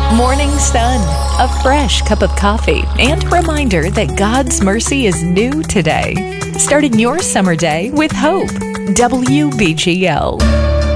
Morning Sun, a fresh cup of coffee, and a reminder that God's mercy is new today. Starting your summer day with hope. WBGL.